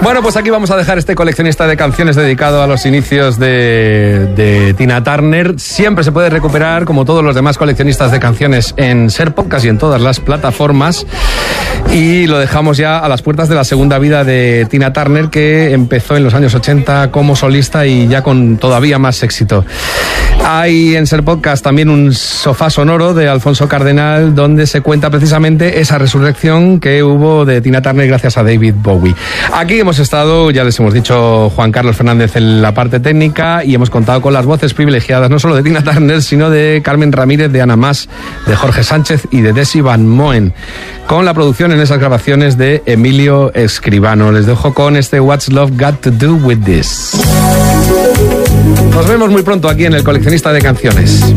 Bueno, pues aquí vamos a dejar este coleccionista de canciones dedicado a los inicios de Tina Turner. Siempre se puede recuperar, como todos los demás coleccionistas de canciones, en Ser Podcast y en todas las plataformas. Y lo dejamos ya a las puertas de la segunda vida de Tina Turner, que empezó en los años 80 como solista y ya con todavía más éxito. Hay en Ser Podcast también un sofá sonoro de Alfonso Cardenal, donde se cuenta precisamente esa resurrección que hubo de Tina Turner gracias a David Bowie. Aquí hemos estado, ya les hemos dicho, Juan Carlos Fernández en la parte técnica, y hemos contado con las voces privilegiadas no solo de Tina Turner, sino de Carmen Ramírez, de Ana Mas, de Jorge Sánchez y de Desi Van Moen, con la producción en esas grabaciones de Emilio Escribano. Les dejo con este What's Love Got to Do With This. Nos vemos muy pronto aquí en El Coleccionista de Canciones.